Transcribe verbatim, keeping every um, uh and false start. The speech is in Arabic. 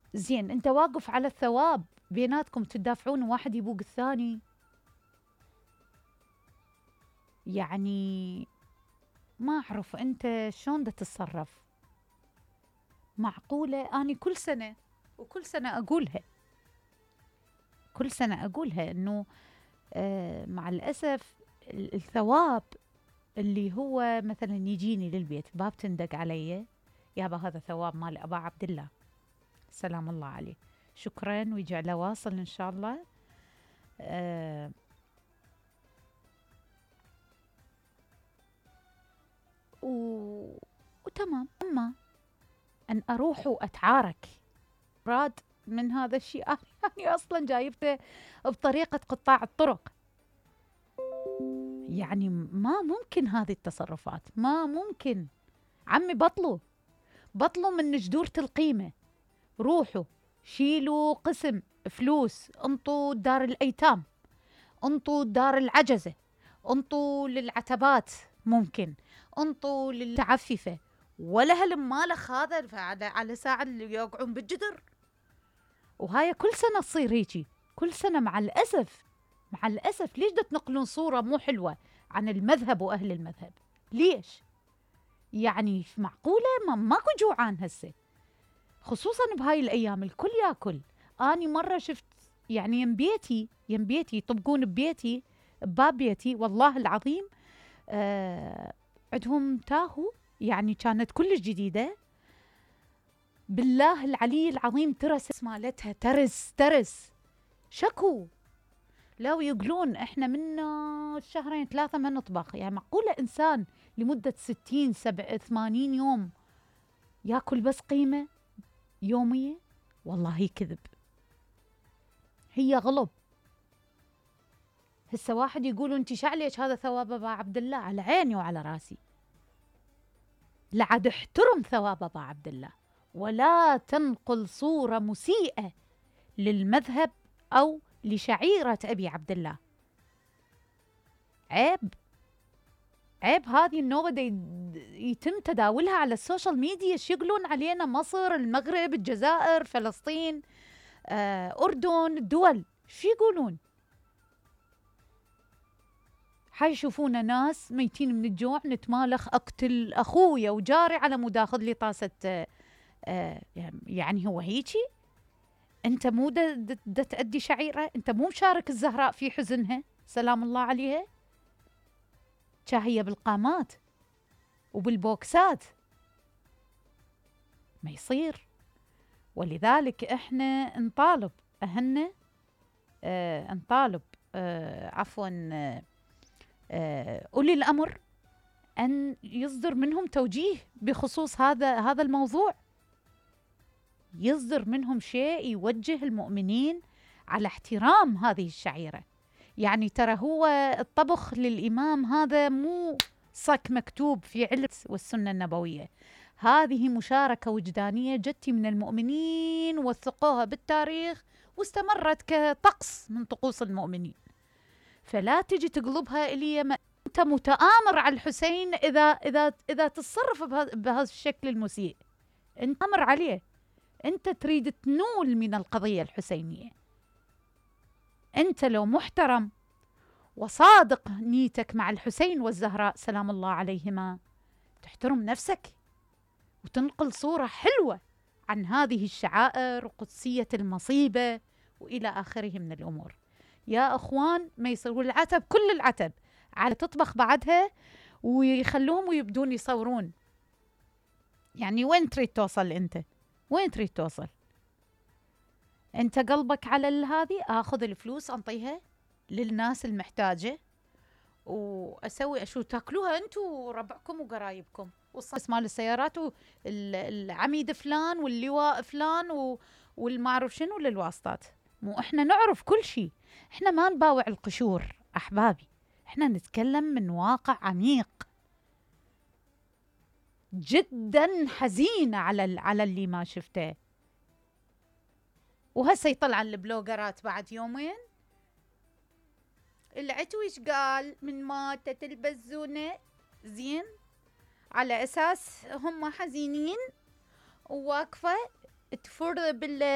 زين انت واقف على الثواب، بيناتكم تدافعون واحد يبوق الثاني. يعني ما اعرف انت شلون دا تتصرف. معقولة اني كل سنة وكل سنة اقولها، كل سنة اقولها انه آه مع الاسف الثواب اللي هو مثلا يجيني للبيت باب تندق علي، يابا هذا ثواب مال ابا عبد الله سلام الله عليه، شكرا ويجعله واصل ان شاء الله. آه و... وتمام. اما ان اروح واتعارك راد من هذا الشيء يعني اصلا جايبته بطريقه قطاع الطرق. يعني ما ممكن هذه التصرفات، ما ممكن. عمي بطلوا بطلوا من جدورة القيمة، روحوا شيلوا قسم فلوس، انطوا دار الأيتام، انطوا دار العجزة، انطوا للعتبات، ممكن انطوا للتعففة، ولا هالمالخ هذا على على ساعة اللي يوقعون بالجدر. وهاي كل سنة تصير هيجي، كل سنة مع الأسف. مع الأسف ليش دا تنقلون صورة مو حلوة عن المذهب وأهل المذهب؟ ليش؟ يعني معقولة ما ماكو جوعان هسه، خصوصا بهاي الأيام الكل ياكل. أني مرة شفت يعني يم بيتي يم بيتي يطبقون ببيتي بباب بيتي والله العظيم. آه عندهم تاهو، يعني كانت كلش جديدة بالله العلي العظيم، ترس مالتها ترس ترس شكو. لو يقولون احنا من شهرين ثلاثة ما نطبخ. يعني معقولة إنسان لمدة ستين سبع ثمانين يوم ياكل بس قيمة يومية؟ والله كذب، هي غلب. هسه واحد يقول انت شعليش هذا ثواب ابا عبد الله، على عيني وعلى راسي، لعد احترم ثواب ابا عبد الله، ولا تنقل صورة مسيئة للمذهب او لشعيرة ابي عبد الله. عيب عيب هذه النوبة دي يتم تداولها على السوشيال ميديا. شو يقولون علينا؟ مصر، المغرب، الجزائر، فلسطين، آه، أردن، الدول، شو يقولون؟ حيشوفونا ناس ميتين من الجوع نتمالخ أقتل أخويا وجاري على مود أخذ لي طاسة. آه آه يعني هو هيجي؟ أنت مو دا, دا, دا تأدي شعيرة؟ أنت مو مشارك الزهراء في حزنها سلام الله عليها؟ شاهية بالقامات وبالبوكسات، ما يصير. ولذلك احنا نطالب اهلنا، آه نطالب آه عفوا آه آه اولي الامر ان يصدر منهم توجيه بخصوص هذا هذا الموضوع، يصدر منهم شيء يوجه المؤمنين على احترام هذه الشعيرة. يعني ترى هو الطبخ للإمام هذا مو صك مكتوب في علم والسنة النبوية، هذه مشاركة وجدانية جت من المؤمنين وثقوها بالتاريخ واستمرت كطقس من طقوس المؤمنين. فلا تجي تقلبها إلي ما أنت متآمر على الحسين إذا إذا إذا تتصرف بهذا الشكل المسيء، أنت أمر عليه، أنت تريد تنول من القضية الحسينية. أنت لو محترم وصادق نيتك مع الحسين والزهراء سلام الله عليهما، تحترم نفسك وتنقل صورة حلوة عن هذه الشعائر وقدسية المصيبة وإلى آخره من الأمور. يا أخوان ما يصير العتب، كل العتب على تطبخ بعدها ويخلوهم ويبدون يصورون. يعني وين تريد توصل أنت؟ وين تريد توصل؟ أنت قلبك على هذه، آخذ الفلوس أنطيها للناس المحتاجة وأسوي أشو تاكلوها أنتوا وربعكم وقرايبكم، والصيص مال السيارات والعميد فلان واللواء فلان والمعروف شنو للواسطات. مو إحنا نعرف كل شيء، إحنا ما نباوع القشور أحبابي، إحنا نتكلم من واقع عميق. جدا حزينة على على اللي ما شفته. وهسه يطلع البلوجرات بعد يومين العتويش قال من ماتت البزونة، زين، على أساس هم حزينين وواقفة تفر بال